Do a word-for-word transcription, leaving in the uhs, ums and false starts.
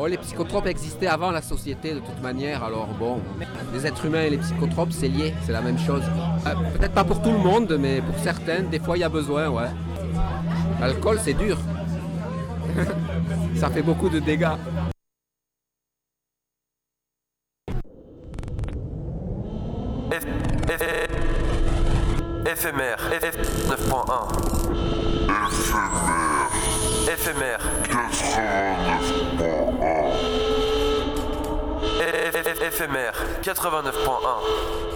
les psychotropes existaient avant la société de toute manière, alors bon, les êtres humains et les psychotropes, c'est lié, c'est la même chose. Euh, peut-être pas pour tout le monde, mais pour certaines, des fois il y a besoin, ouais. L'alcool, c'est dur. Ça fait beaucoup de dégâts. F... F... Éphémère, F... neuf point un. Éphémère. Éphémère, quatre-vingt-neuf point un.